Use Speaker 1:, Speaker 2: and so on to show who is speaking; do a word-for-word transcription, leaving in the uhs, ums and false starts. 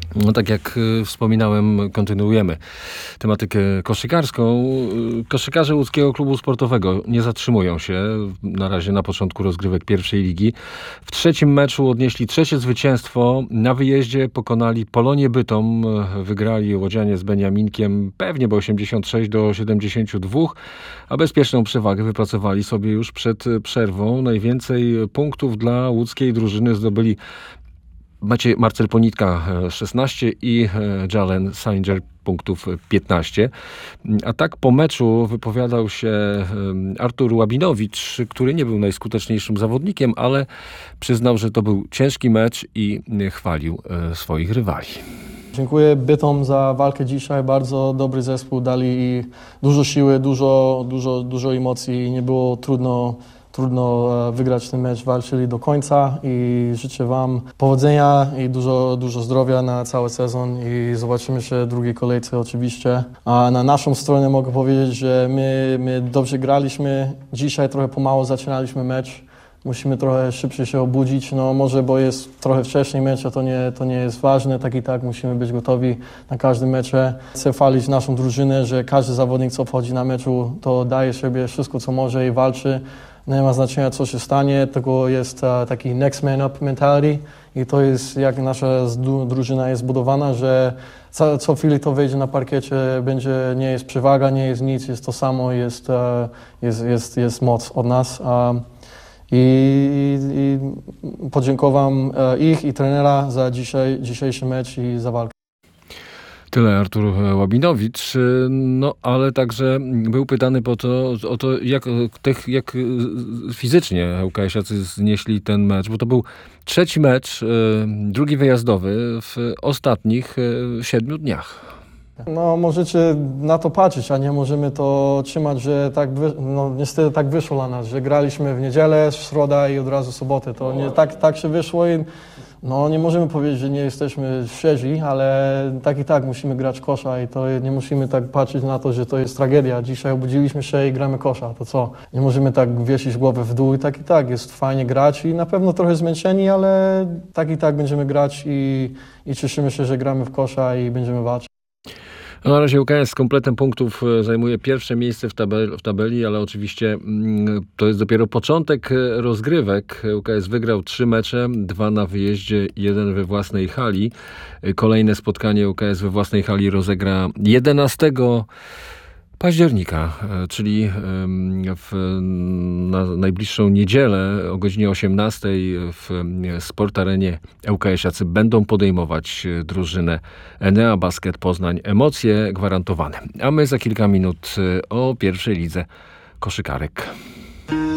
Speaker 1: No tak jak y, wspominałem, kontynuujemy tematykę koszykarską. Y, Koszykarze Łódzkiego Klubu Sportowego nie zatrzymują się na razie na początku rozgrywek pierwszej ligi. W trzecim meczu odnieśli trzecie zwycięstwo. Na wyjeździe pokonali Polonię Bytom. Wygrali łodzianie z Beniaminkiem pewnie bo osiemdziesiąt sześć do siedemdziesięciu dwóch, a bezpieczną przewagę wypracowali sobie już przed przerwą. Najwięcej punktów dla łódzkiej drużyny zdobyli Macie Marcel Ponitka szesnaście i Jalen Sanger punktów piętnaście. A tak po meczu wypowiadał się Artur Łabinowicz, który nie był najskuteczniejszym zawodnikiem, ale przyznał, że to był ciężki mecz i chwalił swoich rywali.
Speaker 2: Dziękuję Bytom za walkę dzisiaj. Bardzo dobry zespół. Dali dużo siły, dużo, dużo, dużo emocji. Nie było trudno Trudno wygrać ten mecz, walczyli do końca i życzę Wam powodzenia i dużo, dużo zdrowia na cały sezon i zobaczymy się w drugiej kolejce oczywiście. A na naszą stronę mogę powiedzieć, że my, my dobrze graliśmy. Dzisiaj trochę pomału zaczynaliśmy mecz. Musimy trochę szybciej się obudzić, no może bo jest trochę wcześniej mecz, a to nie, to nie jest ważne, tak i tak musimy być gotowi na każdym mecze. Chcę chwalić naszą drużynę, że każdy zawodnik, co wchodzi na meczu, to daje sobie wszystko, co może i walczy. Nie ma znaczenia, co się stanie, tylko jest uh, taki next man up mentality i to jest jak nasza drużyna jest zbudowana, że co, co chwili to wejdzie na parkiecie, będzie, nie jest przewaga, nie jest nic, jest to samo, jest, uh, jest, jest, jest moc od nas. Um, I, i podziękowam ich i trenera za dzisiaj, dzisiejszy mecz i za walkę.
Speaker 1: Tyle Artur Łabinowicz, no ale także był pytany po to, o to, jak, jak fizycznie ŁKS-iacy znieśli ten mecz, bo to był trzeci mecz, drugi wyjazdowy w ostatnich siedmiu dniach.
Speaker 2: No możecie na to patrzeć, a nie możemy to trzymać, że tak, wy, no niestety tak wyszło dla nas, że graliśmy w niedzielę, środa i od razu sobotę. To nie, tak, tak się wyszło i no nie możemy powiedzieć, że nie jesteśmy świeżi, ale tak i tak musimy grać kosza i to nie musimy tak patrzeć na to, że to jest tragedia. Dzisiaj obudziliśmy się i gramy kosza, to co? Nie możemy tak wiesić głowę w dół i tak i tak jest fajnie grać i na pewno trochę zmęczeni, ale tak i tak będziemy grać i, i cieszymy się, że gramy w kosza i będziemy walczyć.
Speaker 1: Na razie ŁKS z kompletem punktów zajmuje pierwsze miejsce w tabeli, w tabeli, ale oczywiście to jest dopiero początek rozgrywek. ŁKS wygrał trzy mecze, dwa na wyjeździe, jeden we własnej hali. Kolejne spotkanie ŁKS we własnej hali rozegra jedenastego października, czyli w na najbliższą niedzielę o godzinie osiemnastej w Sport Arenie ŁKS-iacy będą podejmować drużynę Enea Basket Poznań. Emocje gwarantowane. A my za kilka minut o pierwszej lidze koszykarek.